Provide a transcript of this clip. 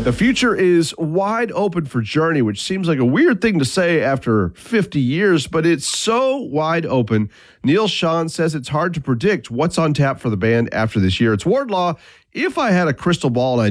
The future is wide open for Journey, which seems like a weird thing to say after 50 years, but it's so wide open. Neil Sean says it's hard to predict what's on tap for the band after this year. It's Wardlaw. If I had a crystal ball and I